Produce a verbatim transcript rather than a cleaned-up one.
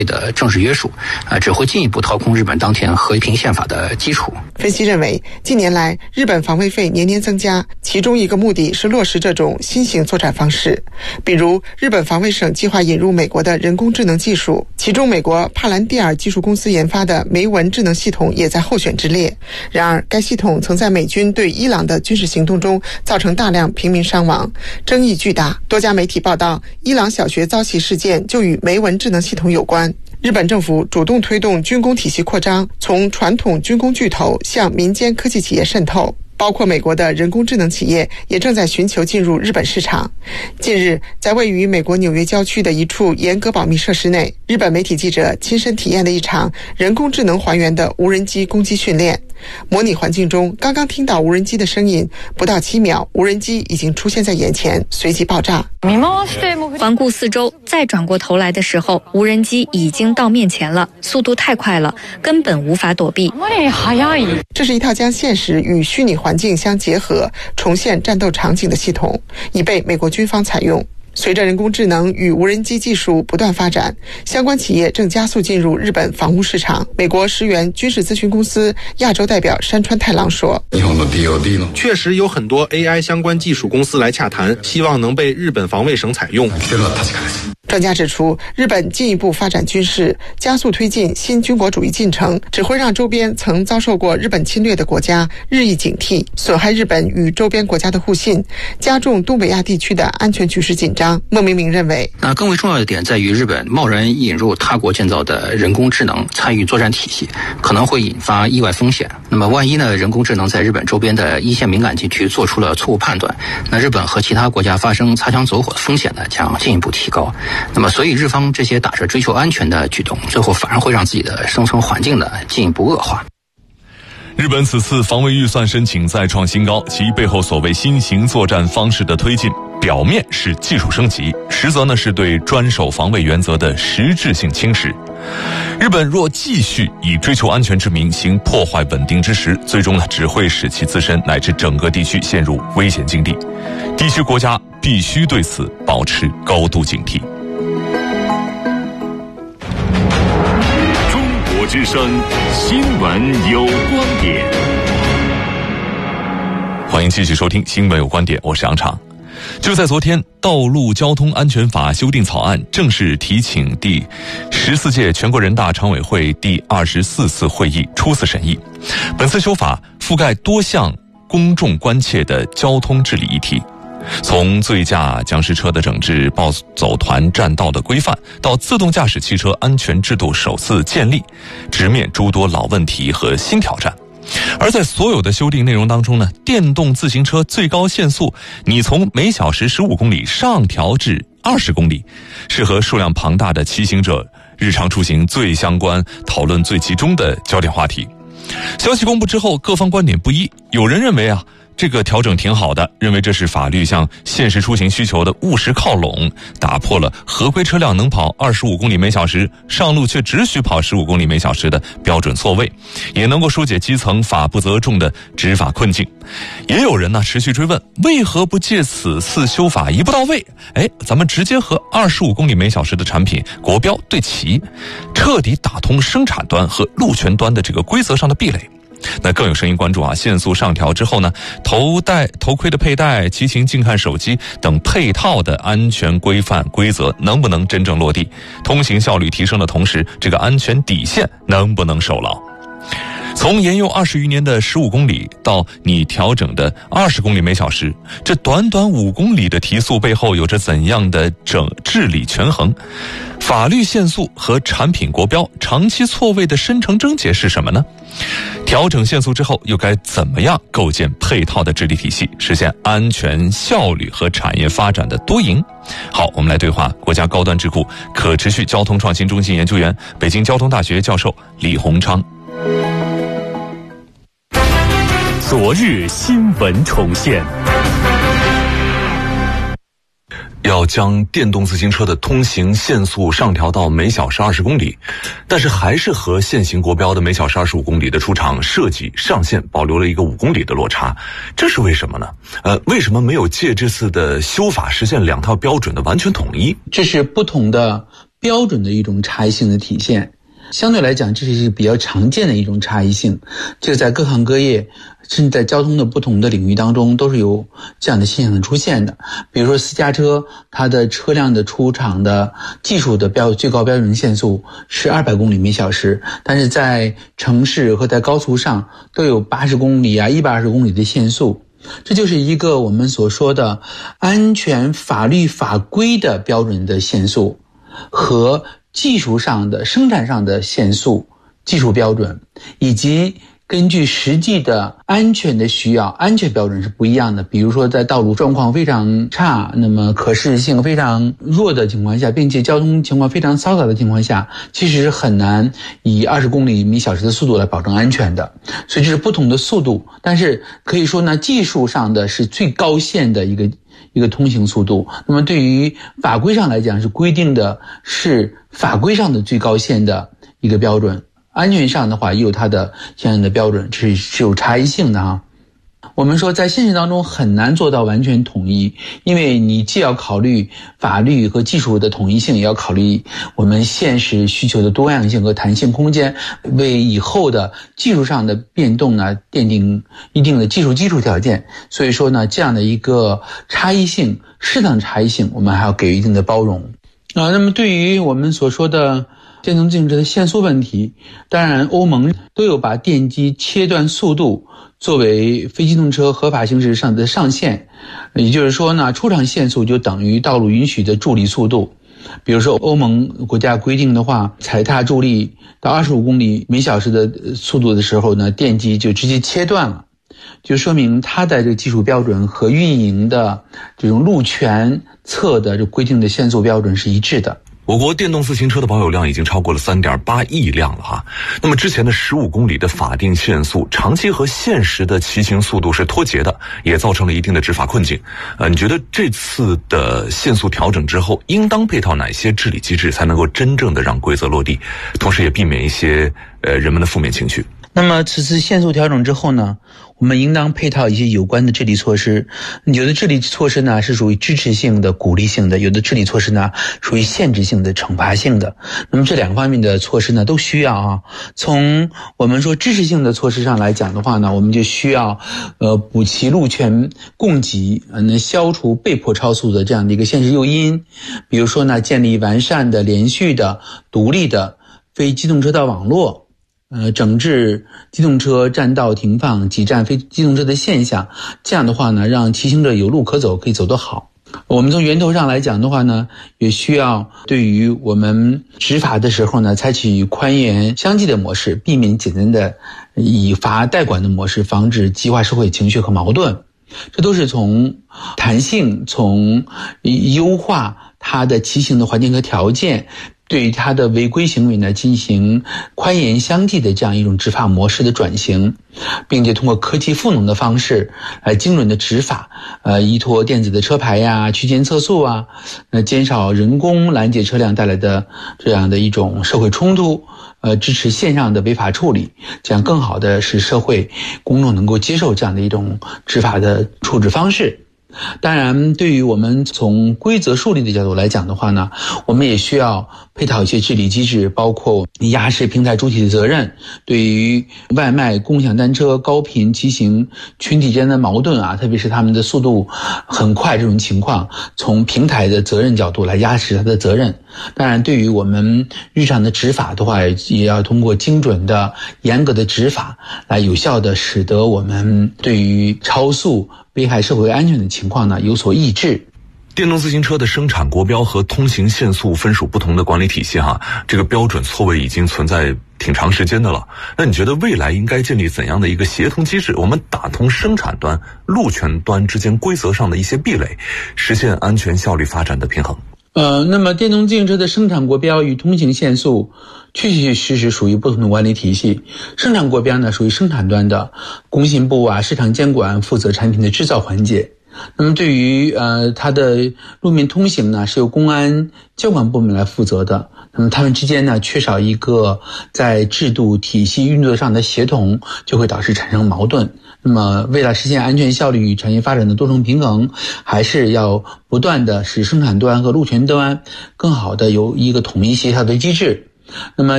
的政治约束，啊，只会进一步掏空日本当前和平宪法的基础。 分析认为，近年来日本防卫费年年增加，其中一个目的是落实这种新型作战方式。比如，日本防卫省计划引入美国的人工智能技术，其中美国帕兰蒂尔技术公司研发的梅文智能系统也在候选之列。然而，该系统曾在美军对伊朗的军事行动中造成大量平民伤亡，争议巨大。多家媒体报道，伊朗小学遭袭事件就与梅文智能系统有关。日本政府主动推动军工体系扩张，从传统军工巨头向民间科技企业渗透，包括美国的人工智能企业也正在寻求进入日本市场。近日，在位于美国纽约郊区的一处严格保密设施内，日本媒体记者亲身体验了一场人工智能还原的无人机攻击训练。模拟环境中，刚刚听到无人机的声音，不到七秒，无人机已经出现在眼前，随即爆炸。 环顾四周，再转过头来的时候，无人机已经到面前了，速度太快了，根本无法躲避。 这是一套将现实与虚拟环境相结合，重现战斗场景的系统，已被美国军方采用。随着人工智能与无人机技术不断发展，相关企业正加速进入日本防务市场。美国石原军事咨询公司亚洲代表山川太郎说， 确实有很多 A I 相关技术公司来洽谈，希望能被日本防卫省采用。 专家指出，日本进一步发展军事，加速推进新军国主义进程，只会让周边曾遭受过日本侵略的国家日益警惕，损害日本与周边国家的互信，加重东北亚地区的安全局势紧张。孟明明认为， 那更为重要的点在于，日本贸然引入他国建造的人工智能参与作战体系，可能会引发意外风险。那么万一呢，人工智能在日本周边的一线敏感地区做出了错误判断，那日本和其他国家发生擦枪走火的风险呢，将进一步提高。那么所以日方这些打着追求安全的举动，最后反而会让自己的生存环境呢进一步恶化。 日本此次防卫预算申请再创新高，其背后所谓新型作战方式的推进，表面是技术升级，实则呢是对专守防卫原则的实质性侵蚀。日本若继续以追求安全之名行破坏稳定之实，最终呢只会使其自身乃至整个地区陷入危险境地。地区国家必须对此保持高度警惕。 中国之声新闻有观点， 欢迎继续收听新闻有观点，我是杨畅。就在昨天，《道路交通安全法》修订草案正式提请第十四届全国人大常委会第二十四次会议初次审议。本次修法覆盖多项公众关切的交通治理议题，从醉驾僵尸车的整治、暴走团占道的规范，到自动驾驶汽车安全制度首次建立，直面诸多老问题和新挑战。而在所有的修订内容当中呢，电动自行车最高限速你从每小时十五公里上调至二十公里，是和数量庞大的骑行者日常出行最相关、讨论最集中的焦点话题。消息公布之后，各方观点不一，有人认为啊，这个调整挺好的，认为这是法律向现实出行需求的务实靠拢，打破了合规车辆能跑二十五公里每小时，上路却只许跑十五公里每小时的标准错位，也能够疏解基层法不责众的执法困境。也有人呢持续追问，为何不借此次修法一步到位，哎，咱们直接和二十五公里每小时的产品国标对齐，彻底打通生产端和路权端的这个规则上的壁垒。那更有声音关注啊，限速上调之后呢，头戴头盔的佩戴、骑行静看手机等配套的安全规范规则能不能真正落地？通行效率提升的同时，这个安全底线能不能守牢？从沿用二十余年的十五公里到你调整的二十公里每小时，这短短五公里的提速背后有着怎样的整治理权衡？法律限速和产品国标长期错位的深层症结是什么呢？调整限速之后，又该怎么样构建配套的治理体系，实现安全、效率和产业发展的多赢？好，我们来对话国家高端智库可持续交通创新中心研究员、北京交通大学教授李洪昌。 昨日新闻重现。 要将电动自行车的通行限速上调到每小时二十公里，但是还是和现行国标的每小时二十五公里的出厂设计上限保留了一个五公里的落差，这是为什么呢？呃，为什么没有借这次的修法实现两套标准的完全统一？ 这是不同的标准的一种差异性的体现。相对来讲，这是一个比较常见的一种差异性，这个在各行各业甚至在交通的不同的领域当中都是有这样的现象的出现的。比如说私家车，它的车辆的出厂的技术的标最高标准限速是二百公里每小时，但是在城市和在高速上都有八十公里啊一百二十公里的限速。这就是一个我们所说的安全法律法规的标准的限速和技术上的生产上的限速技术标准，以及根据实际的安全的需要，安全标准是不一样的。比如说在道路状况非常差，那么可视性非常弱的情况下，并且交通情况非常嘈杂的情况下，其实是很难以二十公里每小时的速度来保证安全的。所以这是不同的速度，但是可以说呢，技术上的是最高限的一个一个通行速度。那么对于法规上来讲，是规定的是法规上的最高限的一个标准。安全上的话也有它的相应的标准，这是是有差异性的啊。我们说在现实当中很难做到完全统一，因为你既要考虑法律和技术的统一性，也要考虑我们现实需求的多样性和弹性空间，为以后的技术上的变动呢奠定一定的技术基础条件。所以说呢，这样的一个差异性，适当差异性，我们还要给予一定的包容啊。那么对于我们所说的电动自行车的限速问题，当然欧盟都有把电机切断速度作为非机动车合法行驶上的上限，也就是说呢，出厂限速就等于道路允许的助力速度。比如说欧盟国家规定的话，踩踏助力到二十五公里每小时的速度的时候呢，电机就直接切断了，就说明它的这个技术标准和运营的这种路权侧的这规定的限速标准是一致的。 我国电动自行车的保有量已经超过了 三点八亿辆了哈。那么之前的十五公里的法定限速，长期和现实的骑行速度是脱节的，也造成了一定的执法困境。呃，你觉得这次的限速调整之后，应当配套哪些治理机制，才能够真正的让规则落地，同时也避免一些呃人们的负面情绪？ 那么此次限速调整之后呢，我们应当配套一些有关的治理措施。有的治理措施呢是属于支持性的、鼓励性的，有的治理措施呢属于限制性的、惩罚性的。那么这两个方面的措施呢都需要啊。从我们说支持性的措施上来讲的话呢，我们就需要呃补齐路权供给，呃能消除被迫超速的这样的一个现实诱因。比如说呢，建立完善的、连续的、独立的非机动车道网络。呃，整治机动车占道停放、挤占非机动车的现象，这样的话呢，让骑行者有路可走，可以走得好。我们从源头上来讲的话呢，也需要对于我们执法的时候呢，采取宽严相济的模式，避免简单的以罚代管的模式，防止激化社会情绪和矛盾。这都是从弹性、从优化它的骑行的环境和条件，对于他的违规行为呢进行宽严相济的这样一种执法模式的转型，并且通过科技赋能的方式来精准的执法，呃，依托电子的车牌呀、区间测速啊，呃，减少人工拦截车辆带来的这样的一种社会冲突，呃，支持线上的违法处理，这样更好的使社会公众能够接受这样的一种执法的处置方式。当然，对于我们从规则树立的角度来讲的话呢，我们也需要配套一些治理机制，包括压实平台主体的责任，对于外卖、共享单车、高频骑行群体之间的矛盾啊，特别是他们的速度很快这种情况，从平台的责任角度来压实它的责任。当然，对于我们日常的执法的话，也要通过精准的、严格的执法，来有效的使得我们对于超速危害社会安全的情况呢有所抑制。 电动自行车的生产国标和通行限速分属不同的管理体系哈，这个标准错位已经存在挺长时间的了。那你觉得未来应该建立怎样的一个协同机制，我们打通生产端、路权端之间规则上的一些壁垒，实现安全效率发展的平衡？ 呃，那么电动自行车的生产国标与通行限速确确实实属于不同的管理体系。生产国标呢属于生产端的，工信部啊、市场监管负责产品的制造环节。那么对于呃它的路面通行呢，是由公安交管部门来负责的。那么他们之间呢缺少一个在制度体系运作上的协同，就会导致产生矛盾。 那么为了实现安全效率与产业发展的多重平衡，还是要不断的使生产端和路权端更好的有一个统一协调的机制。那么